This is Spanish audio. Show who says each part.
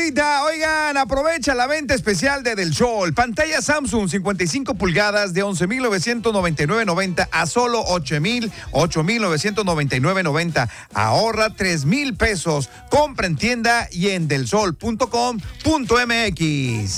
Speaker 1: bandita. Oigan, aprovecha la venta especial de Del Sol. Pantalla Samsung 55 pulgadas de 11,999.90 a solo 8,999.90. Ahorra 3,000 pesos. Compra en tienda y en delsol.com.mx.